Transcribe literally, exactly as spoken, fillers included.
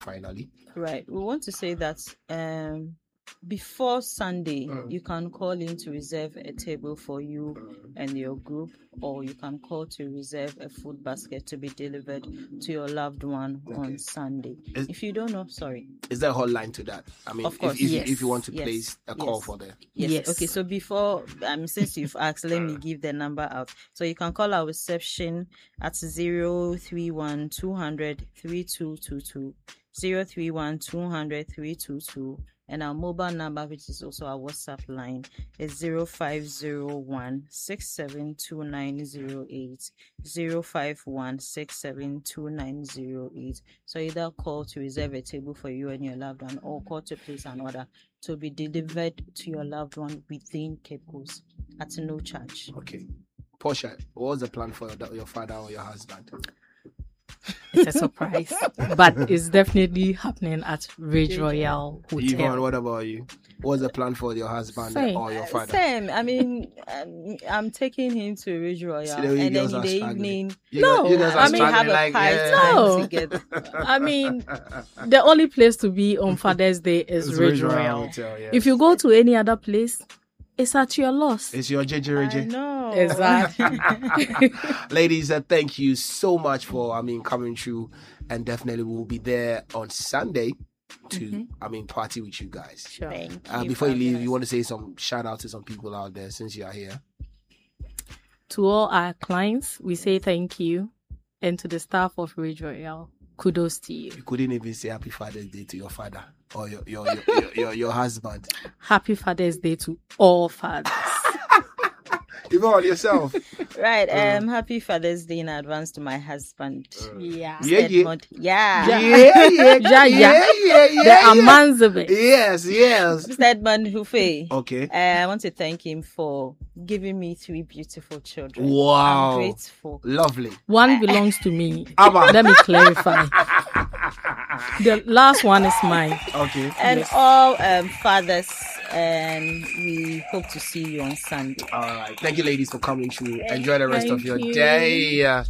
finally. Right. We want to say that um, before Sunday, Mm. you can call in to reserve a table for you Mm. and your group, or you can call to reserve a food basket to be delivered to your loved one Okay. on Sunday. Is- if you don't know, sorry. Is there a hotline to that? I mean, Of course, if, if, yes. if you want to Yes. place a call Yes. for the... Yes. Yes. Okay. So before, um, since you've asked, let me give the number out. So you can call our reception at zero three one two hundred three two two two, zero three one two hundred three two two, and our mobile number, which is also our WhatsApp line, is zero five zero one six seven two nine zero eight, zero five one six seven two nine zero eight. So either call to reserve a table for you and your loved one, or call to place an order to be delivered to your loved one within Cape Coast at no charge. Okay. Portia, what was the plan for your, your father or your husband? It's a surprise, but it's definitely happening at Ridge Royale Hotel. Yvonne, what about you? What was the plan for your husband Same. or your father? Same. I mean, um, I'm taking him to Ridge Royale, See, the way you and then girls in are the struggling. evening, You No, guys, you guys are I we mean, struggling have a like, pie yeah. time No. together. I mean, the only place to be on Father's Day is It's Ridge Ridge Royale Royale. Hotel, yes. If you go to any other place, it's at your loss. It's your J J I Reggie. know. Exactly. Ladies, uh, thank you so much for, I mean, coming through, and definitely we'll be there on Sunday to, I mean, party with you guys. Sure. Thank Uh, you before you for leave, having you us. want to say some shout out to some people out there since you are here? To all our clients, we say thank you. And to the staff of Ridge Royale, kudos to you. You couldn't even say Happy Father's Day to your father or your your your, your, your, your husband. Happy Father's Day to all fathers. Yvonne, yourself. Right. Um. Happy Father's Day in advance to my husband. Yeah. Yeah, yeah. Edmond. Yeah. Yeah, yeah, Yeah, yeah. yeah, yeah, The yeah. Amanzabe. Yes, yes. Mister Edmond Hufe. Okay. Uh, I want to thank him for giving me three beautiful children. Wow. I'm grateful. Lovely. One belongs to me. Abba. Let me clarify. The last one is mine. Okay. And all um, fathers, and we hope to see you on Sunday. All right. Thank you, ladies, for coming through. Enjoy the rest Thank of your you. day.